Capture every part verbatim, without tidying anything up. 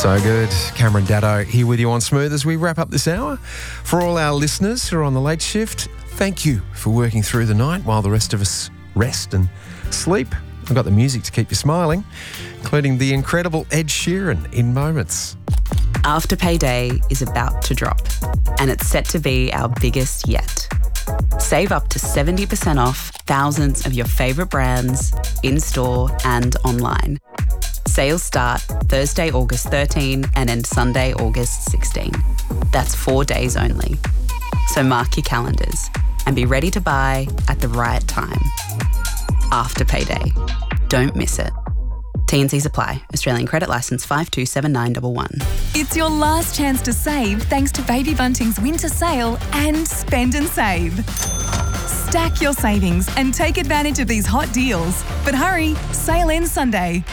So good. Cameron Daddo here with you on Smooth as we wrap up this hour. For all our listeners who are on the late shift, thank you for working through the night while the rest of us rest and sleep. I've got the music to keep you smiling, including the incredible Ed Sheeran in Moments. Afterpay is about to drop, and it's set to be our biggest yet. Save up to seventy percent off thousands of your favourite brands in-store and online. Sales start Thursday, August thirteenth and end Sunday, August sixteenth. That's four days only. So mark your calendars and be ready to buy at the right time. After payday. Don't miss it. T and Cs apply. Australian credit licence five two seven nine one one. It's your last chance to save thanks to Baby Bunting's winter sale and spend and save. Stack your savings and take advantage of these hot deals. But hurry, sale ends Sunday.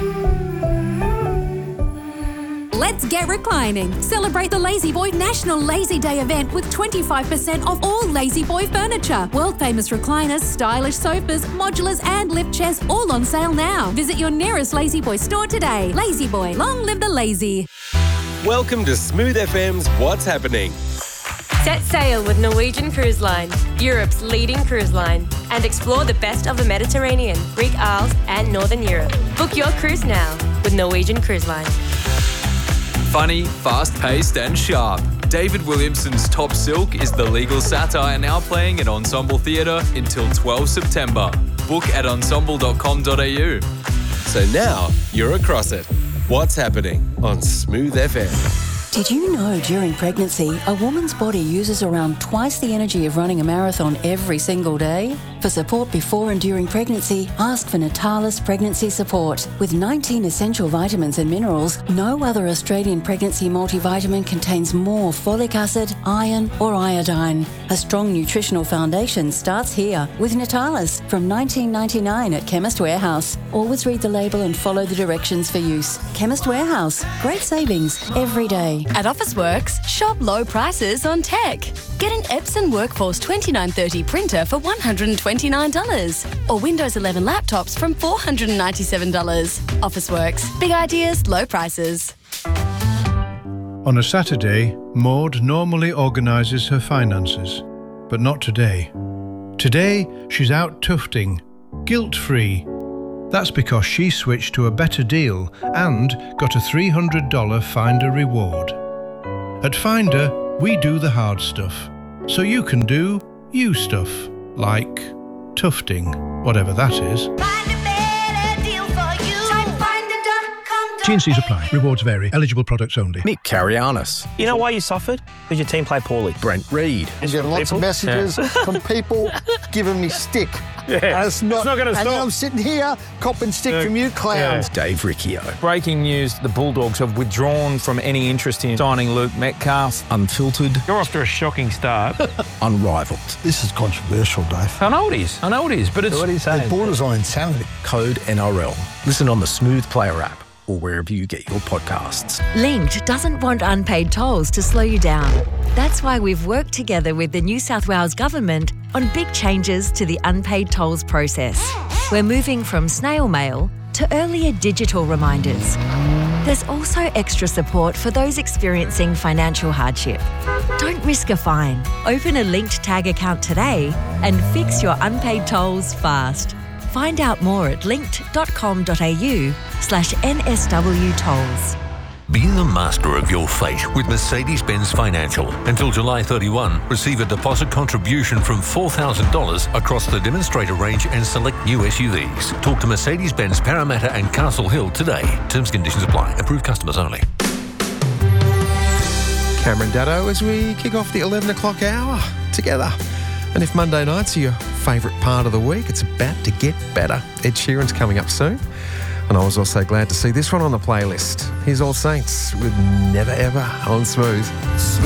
Let's get reclining. Celebrate the Lazy Boy National Lazy Day event with twenty-five percent off all Lazy Boy furniture. World famous recliners, stylish sofas, modulars and lift chairs all on sale now. Visit your nearest Lazy Boy store today. Lazy Boy, long live the lazy. Welcome to Smooth F M's What's Happening. Set sail with Norwegian Cruise Line, Europe's leading cruise line, and explore the best of the Mediterranean, Greek Isles and Northern Europe. Book your cruise now with Norwegian Cruise Line. Funny, fast-paced and sharp. David Williamson's Top Silk is the legal satire now playing at Ensemble Theatre until twelfth September. Book at ensemble dot com dot a u. So now you're across it. What's happening on Smooth F M? Did you know during pregnancy, a woman's body uses around twice the energy of running a marathon every single day? For support before and during pregnancy, ask for Natalis Pregnancy Support. With nineteen essential vitamins and minerals, no other Australian pregnancy multivitamin contains more folic acid, iron or iodine. A strong nutritional foundation starts here with Natalis from nineteen ninety-nine at Chemist Warehouse. Always read the label and follow the directions for use. Chemist Warehouse. Great savings every day. At Officeworks, shop low prices on tech. Get an Epson Workforce twenty-nine thirty printer for one hundred twenty-nine dollars or Windows eleven laptops from four hundred ninety-seven dollars. Officeworks. Big ideas, low prices. On a Saturday, Maud normally organises her finances, but not today. Today, she's out tufting, guilt-free. That's because she switched to a better deal and got a three hundred dollars Finder reward. At Finder, we do the hard stuff, so you can do you stuff, like tufting, whatever that is. T and Cs apply. Rewards vary. Eligible products only. Nick Carianis. You know why you suffered? Because your team played poorly. Brent Reed. I'm getting lots people? of messages yeah. from people giving me stick. Yeah. And it's not, it's not going to stop. And then I'm sitting here copping stick yeah. from you clowns. Yeah. Dave Riccio. Breaking news, the Bulldogs have withdrawn from any interest in signing Luke Metcalf. Unfiltered. You're off to a shocking start. Unrivaled. This is controversial, Dave. I know it is. I know it is, but it's... What are you saying? It borders on insanity. Code N R L. Listen on the Smooth Player app or wherever you get your podcasts. Linked doesn't want unpaid tolls to slow you down. That's why we've worked together with the New South Wales Government on big changes to the unpaid tolls process. We're moving from snail mail to earlier digital reminders. There's also extra support for those experiencing financial hardship. Don't risk a fine. Open a Linked Tag account today and fix your unpaid tolls fast. Find out more at linked dot com dot a u slash N S W tolls. Be the master of your fate with Mercedes-Benz Financial. Until July thirty-first, receive a deposit contribution from four thousand dollars across the demonstrator range and select new S U Vs. Talk to Mercedes-Benz Parramatta and Castle Hill today. Terms and conditions apply. Approved customers only. Cameron Daddo as we kick off the eleven o'clock hour together. And if Monday nights are your favourite part of the week, it's about to get better. Ed Sheeran's coming up soon. And I was also glad to see this one on the playlist. Here's All Saints with Never Ever on Smooth.